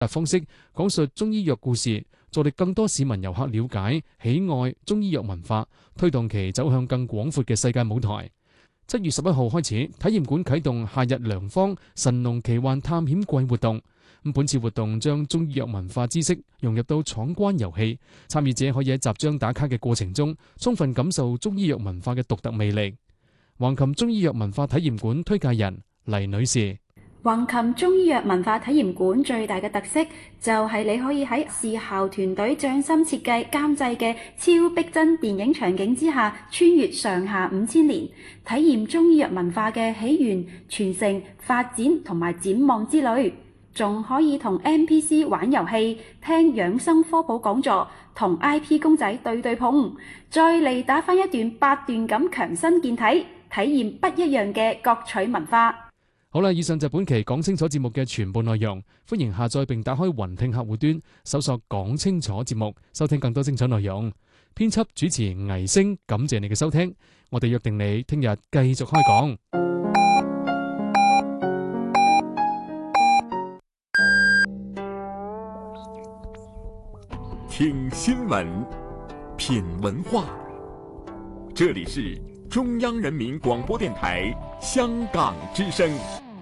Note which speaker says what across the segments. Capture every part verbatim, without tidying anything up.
Speaker 1: 方式講述中醫藥故事，助力更多市民遊客了解、喜愛中醫藥文化，推動其走向更廣闊嘅世界舞台。七月十一號開始，體驗館啟動夏日良方神農奇幻探險季活動。本次活動將中醫藥文化知識融入到闖關遊戲，參與者可以喺集章打卡嘅過程中，充分感受中醫藥文化嘅獨特魅力。橫琴中醫藥文化體驗館推介人黎女士。
Speaker 2: 橫琴中醫藥文化體驗館最大嘅特色就係你可以喺視效團隊匠心設計監製嘅超逼真電影場景之下，穿越上下五千年，體驗中醫藥文化嘅起源、傳承、發展同埋展望之旅。仲可以同 N P C 玩遊戲、聽養生科普講座、同 I P 公仔對對碰，再嚟打返一段八段咁強身健體，體驗不一樣嘅各取文化。
Speaker 1: 好啦，以上就本期講清楚節目嘅全部內容，歡迎下載並打開雲聽客戶端，搜索講清楚節目，收聽更多精彩內容。編輯主持倪星，感謝你嘅收聽，我哋約定你聽日繼續開講。
Speaker 3: 聽新聞，品文化，這裡是中央人民廣播電台香港之聲。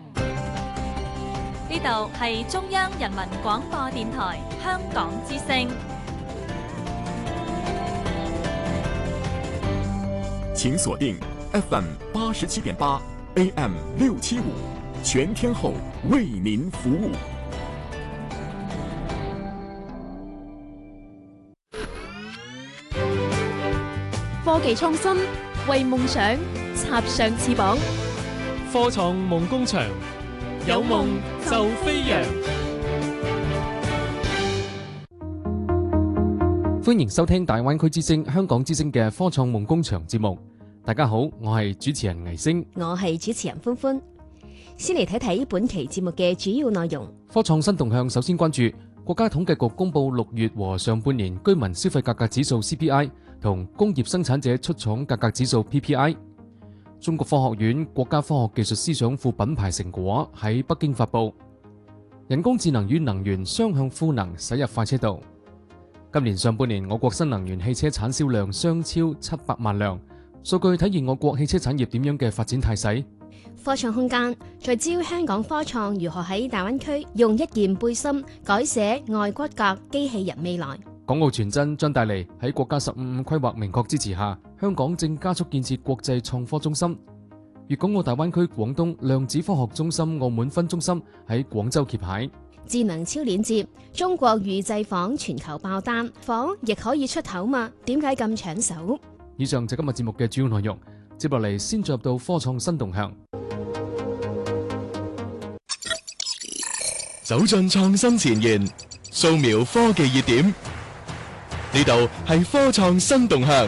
Speaker 4: 呢度係中央人民廣播電台香港之聲。
Speaker 3: 請鎖定 F M 八十七點八 A M 六七五，全天候為您服務。
Speaker 5: 科技創新，為夢想插上翅膀。
Speaker 6: 科創夢工場，有夢就飛揚。
Speaker 1: 歡迎收聽大灣區之聲、香港之聲嘅科創夢工場節目。大家好，我係主持人倪星，
Speaker 5: 我係主持人歡歡。先嚟睇睇本期節目嘅主要內容。
Speaker 1: 科創新動向，首先關注國家統計局公布六月和上半年居民消費價格指數 C P I 同工業生產者出廠價格指數 P P I。中國科學院國家科學技術思想副品牌成果喺北京發布。人工智能與能源雙向賦能駛入快車道。今年上半年我國新能源汽車產銷量雙超七百萬輛，數據體現我國汽車產業點樣嘅發展態勢。
Speaker 5: 科創空間聚焦香港科創如何喺大灣區用一件背心改寫外骨骼機器人未來。
Speaker 1: 港澳傳真將帶嚟喺國家十五五規劃明確支持下，香港正加速建設國際創科中心。粵港澳大灣區廣東量子科學中心澳門分中心喺廣州揭牌。
Speaker 5: 智能超鏈接，中國預製房全球爆單，房亦可以出口嘛？點解咁搶手？
Speaker 1: 以上就今日節目嘅主要內容，接落嚟先進入到科創新動向。
Speaker 6: 走進創新前沿，掃描科技熱點。呢度係科創新動向。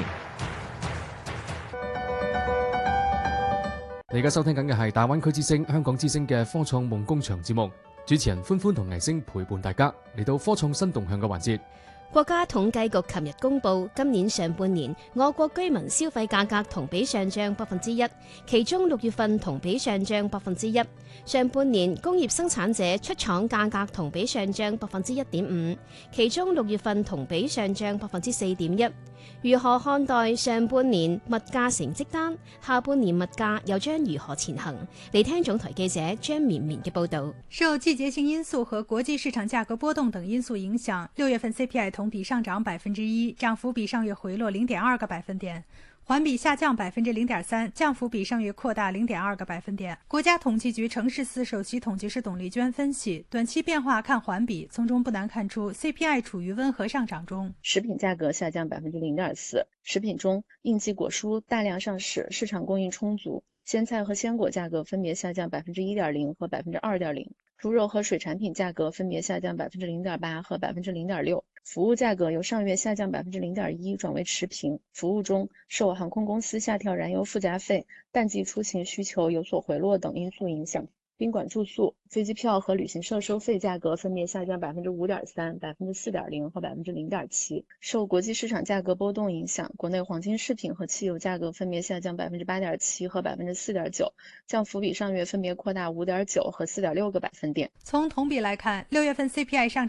Speaker 1: 你而家收聽緊嘅係大灣區之聲、香港之聲嘅科創夢工場節目，主持人歡歡同倪星陪伴大家嚟到科創新動向嘅環節。
Speaker 5: 國家統計局琴日公布，今年上半年我國居民消費價格同比上漲百分之一，其中六月份同比上漲百分之一。上半年工業生產者出廠價格同比上漲百分之一點五，其中六月份同比上漲百分之四點一。如何看待上半年物價成績單？下半年物價又將如何前行？嚟聽總台記者張綿綿嘅報道。
Speaker 7: 受季節性因素和國際市場價格波動等因素影響，六月份 C P I 同比上漲百分之一，漲幅比上月回落零點二個百分點。環比下降百分之零點三，降幅比上月擴大零點二個百分點。國家統計局城市司首席統計師董麗娟分析，短期變化看環比，從中不難看出 C P I 處於溫和上漲中。
Speaker 8: 食品價格下降百分之零點四，食品中應季果蔬大量上市，市場供應充足。鮮菜和鮮果價格分別下降百分之一點零和百分之二點零，豬肉和水產品價格分別下降百分之零點八和百分之零點六。服務價格由上月下降百分之零點一轉為持平。服務中受航空公司下調燃油附加費、淡季出行需求有所回落等因素影響， 宾馆住宿、飞机票和旅行社收费价格分别下降 百分之五点三、百分之四点零 和 百分之零点七。受国际市场价格波动影响，国内黄金饰品和汽油价格分别下降 百分之八点七 和 百分之四点九， 降幅比上月分别扩大 五点九 和 四点六个百分点。
Speaker 7: 从同比来看，六月份 C P I 上涨